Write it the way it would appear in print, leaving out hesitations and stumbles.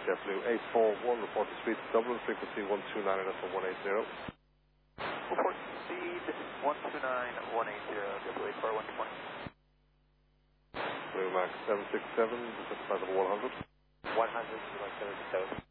JetBlue 841, report to speed Dublin, frequency 129 and for 180. Report speed 129, 180, JetBlue 84120. Blue Max 767, this is by the 100. 100, 767.